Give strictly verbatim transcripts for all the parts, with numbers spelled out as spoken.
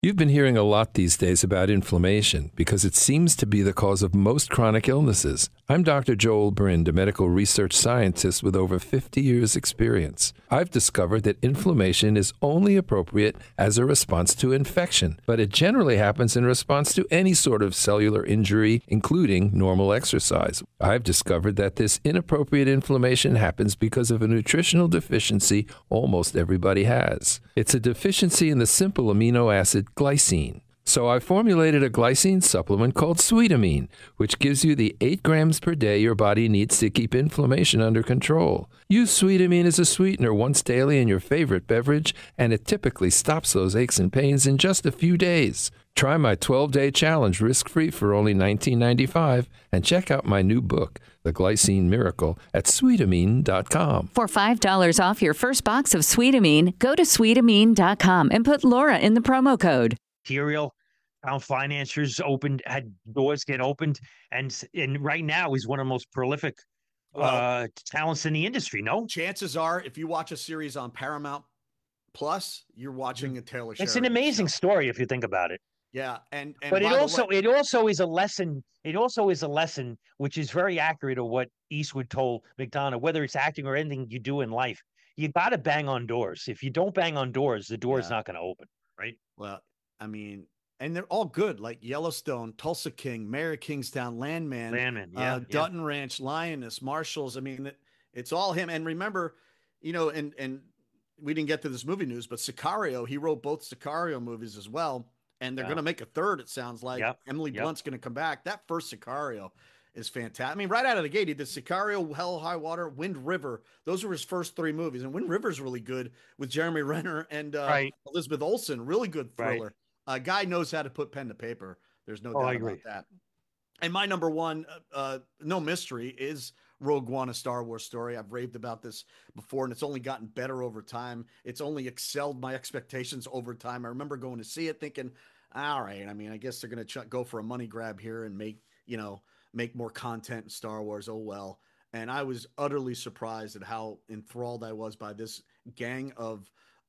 You've been hearing a lot these days about inflammation because it seems to be the cause of most chronic illnesses. I'm Doctor Joel Brind, a medical research scientist with over fifty years' experience. I've discovered that inflammation is only appropriate as a response to infection, but it generally happens in response to any sort of cellular injury, including normal exercise. I've discovered that this inappropriate inflammation happens because of a nutritional deficiency almost everybody has. It's a deficiency in the simple amino acid glycine. So I formulated a glycine supplement called Sweetamine, which gives you the eight grams per day your body needs to keep inflammation under control. Use Sweetamine as a sweetener once daily in your favorite beverage, and it typically stops those aches and pains in just a few days. Try my twelve-day challenge risk-free for only nineteen ninety-five dollars and check out my new book, The Glycine Miracle, at sweetamine dot com. For five dollars off your first box of Sweetamine, go to sweetamine dot com and put Laura in the promo code. Material, found financiers opened, had doors get opened, and and right now he's one of the most prolific well, uh, talents in the industry. No, chances are, if you watch a series on Paramount Plus, you're watching a Taylor Sheridan. It's an amazing show. story if you think about it. Yeah, and, and but it also way, it also is a lesson. It also is a lesson which is very accurate of what Eastwood told McDonough. Whether it's acting or anything you do in life, you got to bang on doors. If you don't bang on doors, the door yeah. is not going to open. Right. Well, I mean, and they're all good, like Yellowstone, Tulsa King, Mayor of Kingstown, Landman, Landman, yeah, uh, yeah. Dutton Ranch, Lioness, Marshalls. I mean, it, it's all him. And remember, you know, and and we didn't get to this movie news, but Sicario, he wrote both Sicario movies as well. And they're yeah. going to make a third, it sounds like. Yep. Emily yep. Blunt's going to come back. That first Sicario is fantastic. I mean, right out of the gate, he did Sicario, Hell, High Water, Wind River. Those were his first three movies. And Wind River's really good with Jeremy Renner and uh, right. Elizabeth Olsen. Really good thriller. Right. A guy knows how to put pen to paper. There's no oh, doubt about that. And my number one, uh, no mystery, is Rogue One, A Star Wars Story. I've raved about this before, and it's only gotten better over time. It's only excelled my expectations over time. I remember going to see it thinking, all right, I mean, I guess they're going to ch- go for a money grab here and make, you know, make more content in Star Wars. Oh, well. And I was utterly surprised at how enthralled I was by this gang of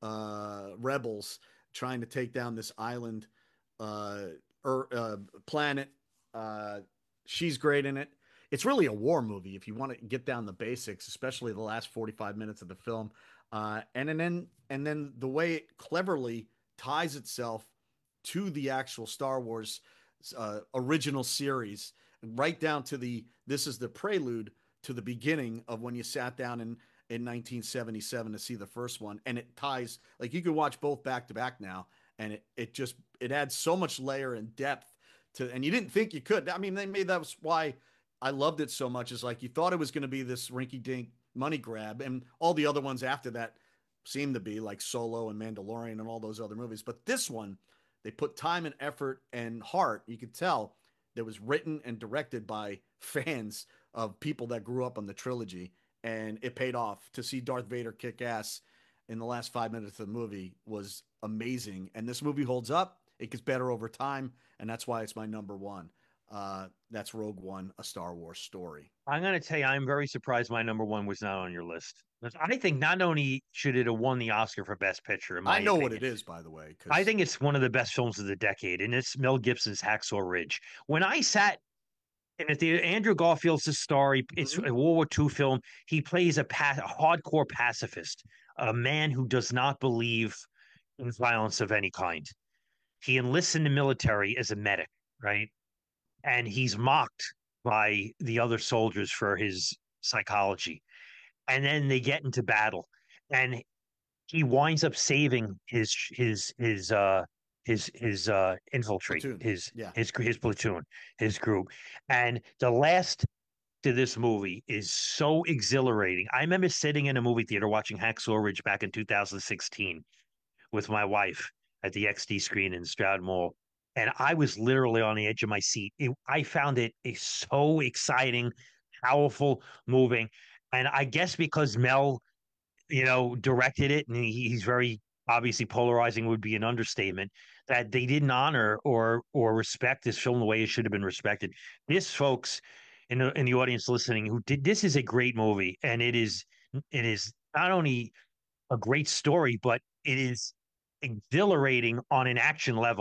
uh, rebels trying to take down this island uh, or uh, planet. Uh, she's great in it. It's really a war movie if you want to get down the basics, especially the last forty-five minutes of the film. Uh, and, and then and then the way it cleverly ties itself to the actual Star Wars uh, original series, right down to the, this is the prelude to the beginning of when you sat down in, in nineteen seventy-seven to see the first one. And it ties, like you can watch both back to back now. And it, it just, it adds so much layer and depth to, and you didn't think you could. I mean, they made, that was why I loved it so much, is like, you thought it was going to be this rinky dink money grab. And all the other ones after that seemed to be like Solo and Mandalorian and all those other movies. But this one, they put time and effort and heart. You could tell that was written and directed by fans of people that grew up on the trilogy, and it paid off. To see Darth Vader kick ass in the last five minutes of the movie was amazing. And this movie holds up. It gets better over time, and that's why it's my number one. Uh, that's Rogue One, A Star Wars Story. I'm going to tell you, I'm very surprised my number one was not on your list. I think not only should it have won the Oscar for Best Picture, in my I know opinion, what it is, by the way. I think it's one of the best films of the decade, and it's Mel Gibson's Hacksaw Ridge. When I sat in the theater, Andrew Garfield's a star. It's mm-hmm. a World War Two film. He plays a, pa- a hardcore pacifist, a man who does not believe in violence of any kind. He enlists in the military as a medic, right? And he's mocked by the other soldiers for his psychology. And then they get into battle, and he winds up saving his his his uh his his uh infiltrate platoon. his yeah. his his platoon, his group. And the last to this movie is so exhilarating. I remember sitting in a movie theater watching Hacksaw Ridge back in two thousand sixteen with my wife at the X D screen in Stroud Mall. And I was literally on the edge of my seat. It, I found it a, so exciting, powerful, moving. And I guess because Mel, you know, directed it, and he, he's very obviously polarizing would be an understatement, that they didn't honor or or respect this film the way it should have been respected. This, folks, in the, in the audience listening, who did this is a great movie, and it is it is not only a great story, but it is exhilarating on an action level.